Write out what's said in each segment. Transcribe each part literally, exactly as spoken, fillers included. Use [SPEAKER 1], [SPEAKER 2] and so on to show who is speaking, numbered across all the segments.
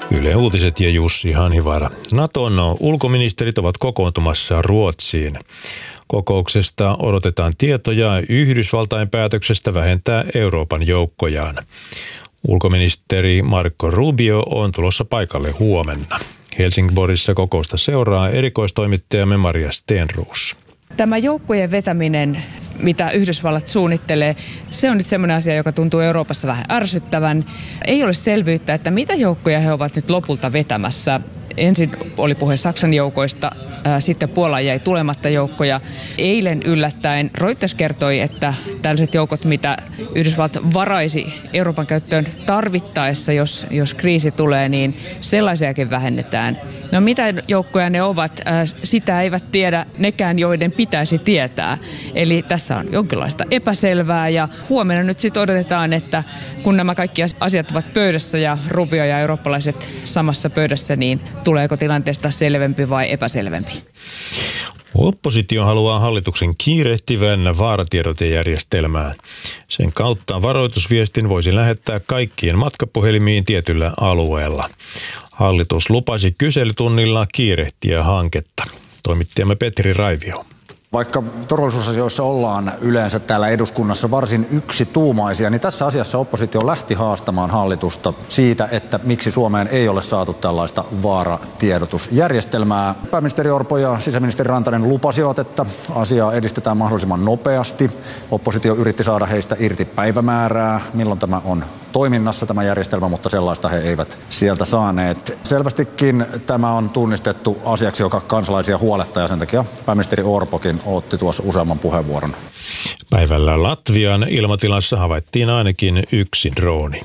[SPEAKER 1] Yle Uutiset ja Jussi Hanhivaara. Naton ulkoministerit ovat kokoontumassa Ruotsiin. Kokouksesta odotetaan tietoja Yhdysvaltain päätöksestä vähentää Euroopan joukkojaan. Ulkoministeri Marco Rubio on tulossa paikalle huomenna. Helsingborissa kokousta seuraa erikoistoimittajamme Maria Stenroos.
[SPEAKER 2] Tämä joukkojen vetäminen, mitä Yhdysvallat suunnittelee, se on nyt semmoinen asia, joka tuntuu Euroopassa vähän ärsyttävän. Ei ole selvyyttä, että mitä joukkoja he ovat nyt lopulta vetämässä. Ensin oli puhe Saksan joukoista, ää, sitten Puolaan jäi tulematta joukkoja. Eilen yllättäen Reuters kertoi, että tällaiset joukot, mitä Yhdysvallat varaisi Euroopan käyttöön tarvittaessa, jos, jos kriisi tulee, niin sellaisiakin vähennetään. No mitä joukkoja ne ovat, ää, sitä eivät tiedä nekään, joiden pitäisi tietää. Eli tässä on jonkinlaista epäselvää ja huomenna nyt sitten odotetaan, että kun nämä kaikki asiat ovat pöydässä ja Rubio ja eurooppalaiset samassa pöydässä, niin tuleeko tilanteesta selvempi vai epäselvempi?
[SPEAKER 1] Oppositio haluaa hallituksen kiirehtivän vaaratiedotejärjestelmään. Sen kautta varoitusviestin voisi lähettää kaikkien matkapuhelimiin tietyllä alueella. Hallitus lupasi kyselytunnilla kiirehtiä hanketta. Toimittajamme Petri Raivio.
[SPEAKER 3] Vaikka turvallisuusasioissa ollaan yleensä täällä eduskunnassa varsin yksituumaisia, niin tässä asiassa oppositio lähti haastamaan hallitusta siitä, että miksi Suomeen ei ole saatu tällaista vaaratiedotusjärjestelmää. Pääministeri Orpo ja sisäministeri Rantanen lupasivat, että asiaa edistetään mahdollisimman nopeasti. Oppositio yritti saada heistä irti päivämäärää, milloin tämä on toiminnassa tämä järjestelmä, mutta sellaista he eivät sieltä saaneet. Selvästikin tämä on tunnistettu asiaksi, joka kansalaisia huolettaa, ja sen takia pääministeri Orpokin otti tuossa useamman puheenvuoron.
[SPEAKER 1] Päivällä Latvian ilmatilassa havaittiin ainakin yksi drooni.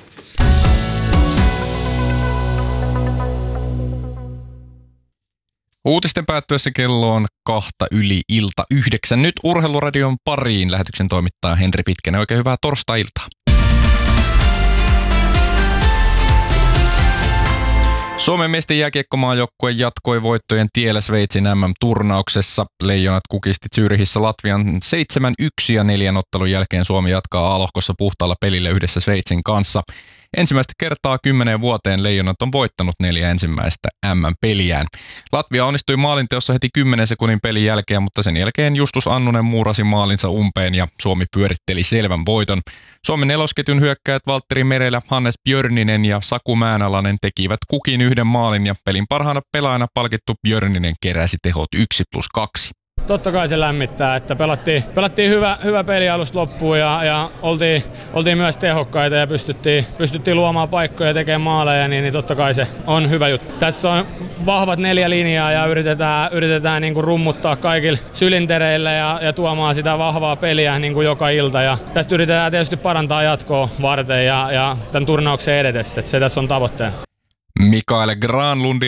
[SPEAKER 4] Uutisten päättyessä kello on kahta yli ilta yhdeksän. Nyt Urheiluradion pariin lähetyksen toimittaa Henri Pitkänen. Oikein hyvää torstai-iltaa. Suomen miesten jääkiekkomaajoukkue jatkoi voittojen tiellä Sveitsin äm äm-turnauksessa. Leijonat kukisti Zürichissä Latvian seitsemän yksi ja neljän ottelun jälkeen Suomi jatkaa A-lohkossa puhtaalla pelillä yhdessä Sveitsin kanssa. Ensimmäistä kertaa kymmeneen vuoteen Leijonat on voittanut neljä ensimmäistä äm äm-peliään. Latvia onnistui maalinteossa heti kymmenen sekunnin pelin jälkeen, mutta sen jälkeen Justus Annunen muurasi maalinsa umpeen ja Suomi pyöritteli selvän voiton. Suomen nelosketjun hyökkäjät Valtteri Merelä, Hannes Björninen ja Saku Määnalainen tekivät kukin yhden maalin ja pelin parhaana pelaajana palkittu Björninen keräsi tehot yksi plus kaksi.
[SPEAKER 5] Totta kai se lämmittää, että pelattiin, pelattiin hyvä, hyvä peli alusta loppuun ja, ja oltiin, oltiin myös tehokkaita ja pystyttiin, pystyttiin luomaan paikkoja ja tekemään maaleja, niin, niin totta kai se on hyvä juttu. Tässä on vahvat neljä linjaa ja yritetään, yritetään niin kuin rummuttaa kaikille sylintereille ja, ja tuomaan sitä vahvaa peliä niin kuin joka ilta. Ja tästä yritetään tietysti parantaa jatkoa varten ja, ja tämän turnauksen edetessä, että se tässä on tavoitteena.
[SPEAKER 4] Mikael Granlundin